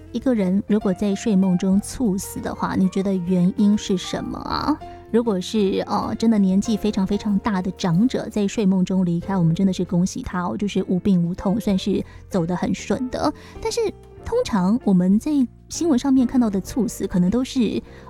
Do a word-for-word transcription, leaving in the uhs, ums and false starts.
一个人如果在睡梦中猝死的话，你觉得原因是什么啊？如果是呃真的年纪非常非常大的长者在睡梦中离开，我们真的是恭喜他哦，就是无病无痛，算是走得很顺的。但是通常我们在新闻上面看到的猝死，可能都是